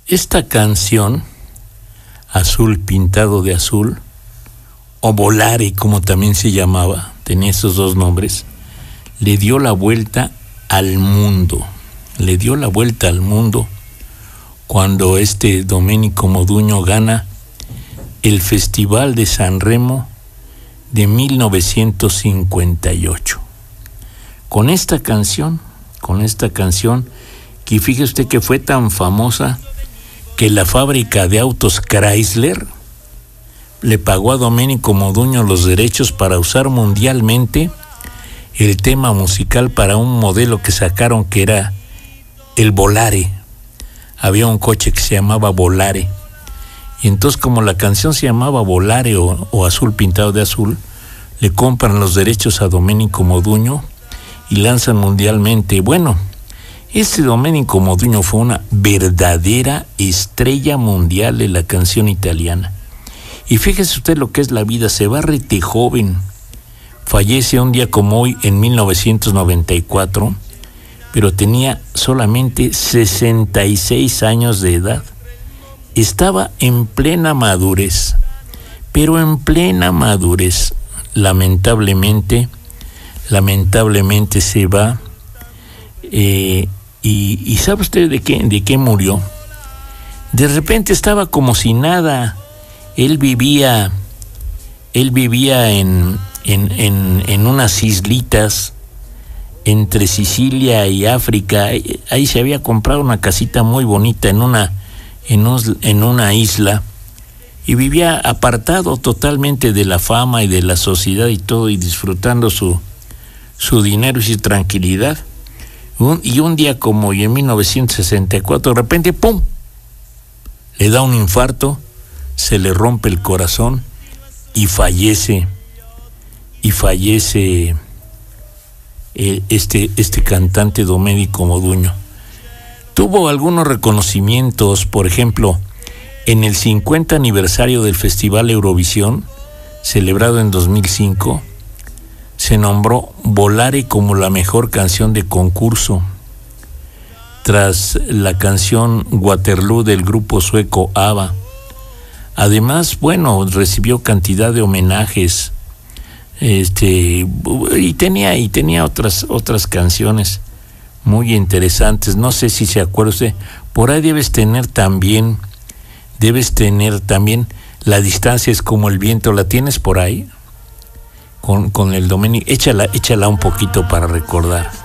Esta canción, Azul pintado de azul, o Volare como también se llamaba, tenía esos dos nombres, le dio la vuelta al mundo. Le dio la vuelta al mundo cuando Domenico Modugno gana el Festival de San Remo de 1958. Con esta canción, que fíjese usted que fue tan famosa que la fábrica de autos Chrysler le pagó a Domenico Modugno los derechos para usar mundialmente el tema musical para un modelo que sacaron que era el Volare. Había un coche que se llamaba Volare. Y entonces, como la canción se llamaba Volare o Azul pintado de azul, le compran los derechos a Domenico Modugno y lanzan mundialmente. Bueno, Domenico Modugno fue una verdadera estrella mundial de la canción italiana. Y fíjese usted lo que es la vida, se va rete joven. Fallece un día como hoy en 1994, pero tenía solamente 66 años de edad. Estaba en plena madurez, pero en plena madurez, lamentablemente se va. Y ¿sabe usted de qué murió? De repente estaba como si nada. Él vivía en unas islitas entre Sicilia y África. Ahí se había comprado una casita muy bonita en una isla, y vivía apartado totalmente de la fama y de la sociedad y todo, y disfrutando su dinero y su tranquilidad. Y un día como hoy, en 1964, de repente, ¡pum!, le da un infarto, se le rompe el corazón y fallece este cantante Domenico Modugno. Tuvo algunos reconocimientos, por ejemplo, en el 50 aniversario del Festival Eurovisión, celebrado en 2005, se nombró Volare como la mejor canción de concurso, tras la canción Waterloo del grupo sueco ABBA. Además, bueno, recibió cantidad de homenajes, y tenía otras canciones muy interesantes. No sé si se acuerda usted, por ahí debes tener también La distancia es como el viento. ¿La tienes por ahí? Con el Domenico, échala un poquito para recordar.